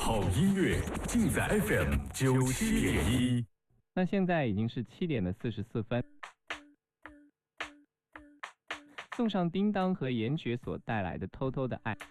好音乐尽在 FM97.1。 那现在已经是7点的44分，送上叮当和严爵所带来的《偷偷的爱》。